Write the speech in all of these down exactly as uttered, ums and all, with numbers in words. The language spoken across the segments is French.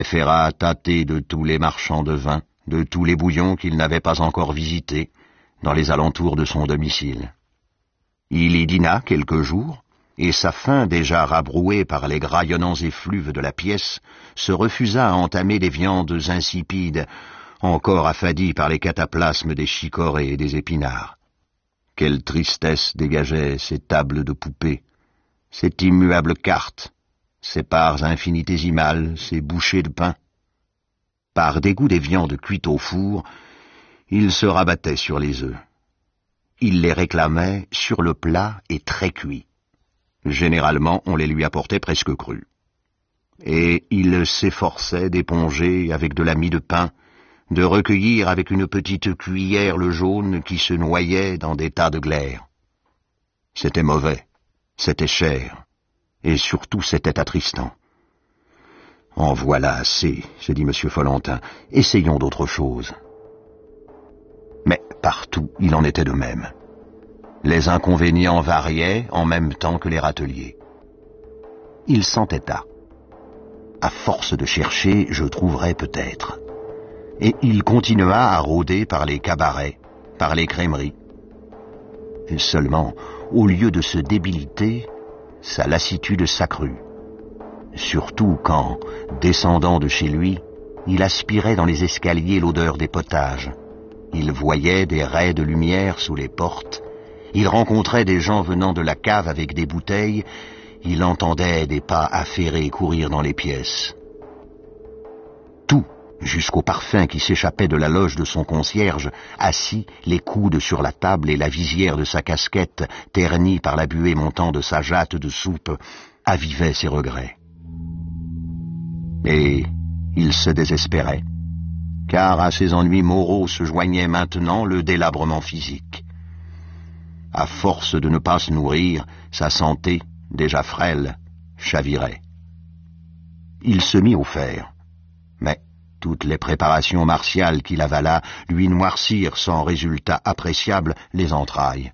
Ferrat tâtait de tous les marchands de vin, de tous les bouillons qu'il n'avait pas encore visités, dans les alentours de son domicile. Il y dîna quelques jours, et sa faim déjà rabrouée par les graillonnants effluves de la pièce, se refusa à entamer des viandes insipides, encore affadies par les cataplasmes des chicorées et des épinards. Quelle tristesse dégageaient ces tables de poupées, cette immuable carte, ces parts infinitésimales, ces bouchées de pain. Par dégoût des viandes cuites au four, il se rabattait sur les œufs. Il les réclamait sur le plat et très cuits. Généralement, on les lui apportait presque crus. Et il s'efforçait d'éponger avec de la mie de pain, de recueillir avec une petite cuillère le jaune qui se noyait dans des tas de glaire. C'était mauvais, c'était cher, et surtout c'était attristant. « En voilà assez, » se dit M. Follentin, « essayons d'autre chose. » Mais partout, il en était de même. Les inconvénients variaient en même temps que les râteliers. Il s'entêta. À force de chercher, je trouverai peut-être. Et il continua à rôder par les cabarets, par les crèmeries. Et seulement, au lieu de se débiliter, sa lassitude s'accrut. Surtout quand, descendant de chez lui, il aspirait dans les escaliers l'odeur des potages. Il voyait des raies de lumière sous les portes, il rencontrait des gens venant de la cave avec des bouteilles, il entendait des pas affairés courir dans les pièces. Tout, jusqu'au parfum qui s'échappait de la loge de son concierge, assis, les coudes sur la table et la visière de sa casquette, ternie par la buée montant de sa jatte de soupe, avivait ses regrets. Et il se désespérait, car à ses ennuis moraux se joignait maintenant le délabrement physique. À force de ne pas se nourrir, sa santé, déjà frêle, chavirait. Il se mit au fer, mais toutes les préparations martiales qu'il avala lui noircirent sans résultat appréciable les entrailles.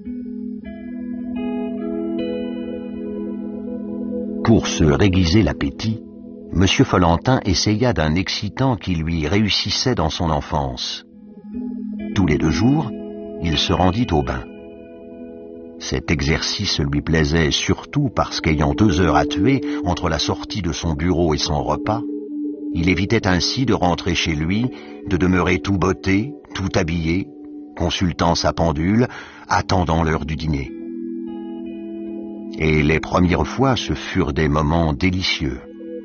Pour se réguiser l'appétit, M. Follentin essaya d'un excitant qui lui réussissait dans son enfance. Tous les deux jours, il se rendit au bain. Cet exercice lui plaisait surtout parce qu'ayant deux heures à tuer entre la sortie de son bureau et son repas, il évitait ainsi de rentrer chez lui, de demeurer tout botté, tout habillé, consultant sa pendule, attendant l'heure du dîner. Et les premières fois, ce furent des moments délicieux.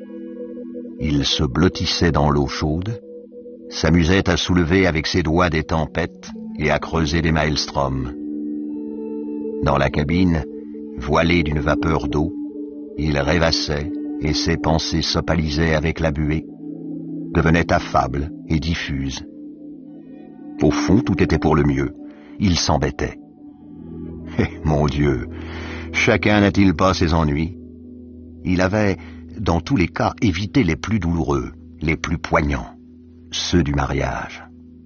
Il se blottissait dans l'eau chaude, s'amusait à soulever avec ses doigts des tempêtes et à creuser des maelstroms. Dans la cabine, voilé d'une vapeur d'eau, il rêvassait et ses pensées s'opalisaient avec la buée, devenaient affables et diffuses. Au fond, tout était pour le mieux. Il s'embêtait. Eh, mon Dieu, chacun n'a-t-il pas ses ennuis? Il avait, dans tous les cas, évité les plus douloureux, les plus poignants, ceux du mariage.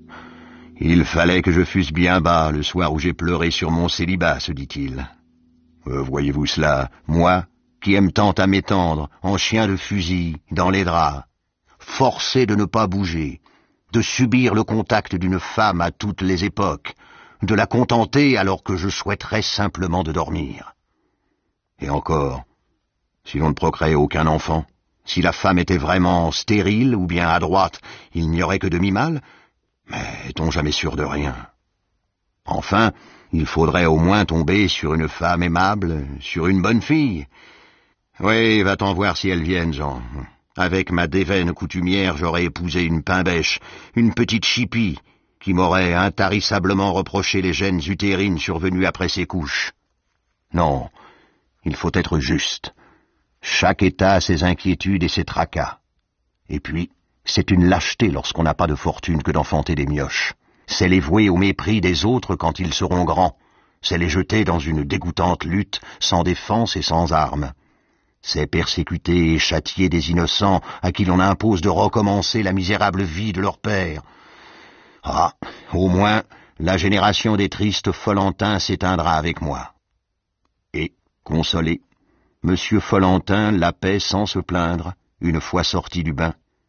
Il fallait que je fusse bien bas le soir où j'ai pleuré sur mon célibat, se dit-il. Euh, voyez-vous cela, moi, qui aime tant à m'étendre, en chien de fusil, dans les draps, forcé de ne pas bouger, de subir le contact d'une femme à toutes les époques, de la contenter alors que je souhaiterais simplement de dormir. Et encore, si l'on ne procréait aucun enfant, si la femme était vraiment stérile ou bien adroite, il n'y aurait que demi-mal. Mais est-on jamais sûr de rien? Enfin, il faudrait au moins tomber sur une femme aimable, sur une bonne fille. Oui, va-t'en voir si elles viennent, Jean. Avec ma déveine coutumière, j'aurais épousé une pimbèche, une petite chipie, qui m'aurait intarissablement reproché les gènes utérines survenues après ses couches. Non, il faut être juste. Chaque état a ses inquiétudes et ses tracas. Et puis, c'est une lâcheté lorsqu'on n'a pas de fortune que d'enfanter des mioches. C'est les vouer au mépris des autres quand ils seront grands. C'est les jeter dans une dégoûtante lutte, sans défense et sans armes. C'est persécuter et châtier des innocents à qui l'on impose de recommencer la misérable vie de leur père. Ah, au moins, la génération des tristes Follentins s'éteindra avec moi. Et, consolé, M. Follentin lapait sans se plaindre, une fois sorti du bain.